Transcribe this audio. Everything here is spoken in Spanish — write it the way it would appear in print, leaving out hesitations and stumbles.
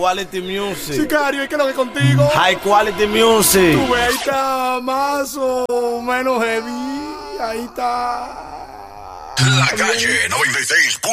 quality music. Sicario, ¿y qué es lo que contigo? High quality music. Tú ves, ahí está más o menos heavy. Ahí está. La calle 96.